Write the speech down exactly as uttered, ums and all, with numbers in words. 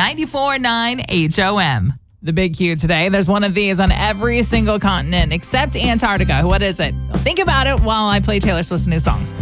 ninety-four point nine H O M. The Big Q today. There's one of these on every single continent except Antarctica. What is it? Think about it while I play Taylor Swift's new song.